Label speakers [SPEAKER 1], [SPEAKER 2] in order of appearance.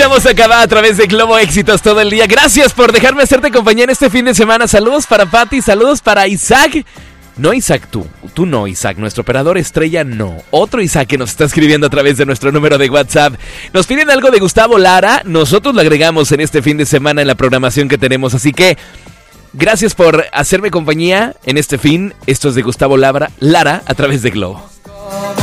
[SPEAKER 1] Escuchamos Acabá a través de Globo Éxitos todo el día. Gracias por dejarme hacerte compañía en este fin de semana. Saludos para Pati, saludos para Isaac. No, Isaac, tú no, Isaac, nuestro operador estrella no. Otro Isaac que nos está escribiendo a través de nuestro número de WhatsApp. Nos piden algo de Gustavo Lara, nosotros lo agregamos en este fin de semana en la programación que tenemos. Así que, gracias por hacerme compañía en este fin. Esto es de Gustavo Lara a través de Globo.